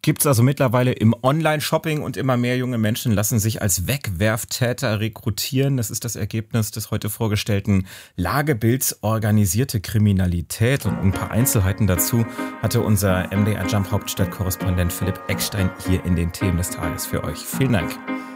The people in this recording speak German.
Gibt es also mittlerweile im Online-Shopping und immer mehr junge Menschen lassen sich als Wegwerftäter rekrutieren. Das ist das Ergebnis des heute vorgestellten Lagebilds organisierte Kriminalität. Und ein paar Einzelheiten dazu hatte unser MDR Jump Hauptstadtkorrespondent Philipp Eckstein hier in den Themen des Tages für euch. Vielen Dank.